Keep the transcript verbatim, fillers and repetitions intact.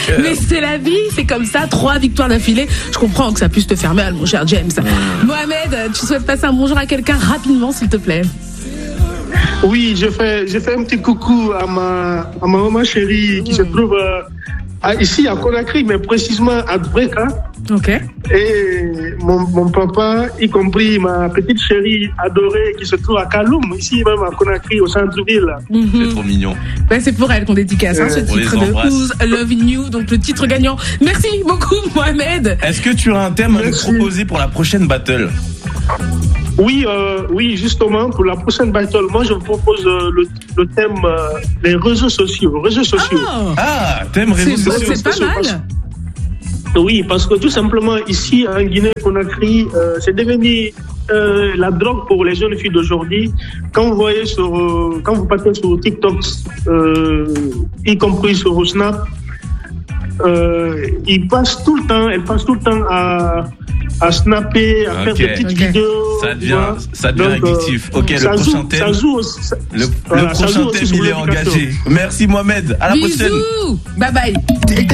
Mais c'est la vie, c'est comme ça. Trois victoires d'affilée. Je comprends que ça puisse te faire mal, mon cher James. Mmh. Mohamed, tu souhaites passer un bonjour à quelqu'un rapidement, s'il te plaît? Oui, je fais, je fais un petit coucou à ma, à ma maman chérie qui mmh. se trouve euh, à, ici à Conakry, mais précisément à Dbreka. Ok. Et mon, mon papa, y compris ma petite chérie adorée qui se trouve à Kaloum, ici même à Conakry, au centre-ville. Mm-hmm. C'est trop mignon. Ben, c'est pour elle qu'on dédicace hein, ce titre de Who's Loving You, donc le titre gagnant. Merci beaucoup, Mohamed. Est-ce que tu as un thème Merci. à nous proposer pour la prochaine battle? Oui, euh, oui, justement, pour la prochaine battle, moi je vous propose euh, le, le thème euh, les réseaux sociaux. Réseaux sociaux. Oh. Ah, thème réseaux c'est, sociaux. C'est pas mal. Parce, oui, parce que tout simplement, ici, en Guinée-Conakry, euh, c'est devenu euh, la drogue pour les jeunes filles d'aujourd'hui. Quand vous voyez sur, euh, quand vous partez sur TikTok, euh, y compris sur Snap, euh, ils passent tout le temps, elles passent tout le temps à à snapper, à okay. faire des petites okay. vidéos. Ça devient, ça devient Donc, addictif. Ok, le prochain joue, thème. Ça joue aussi, ça, le, voilà, le prochain thème, il est engagé. Merci Mohamed. À la Bisous. prochaine. Bye bye.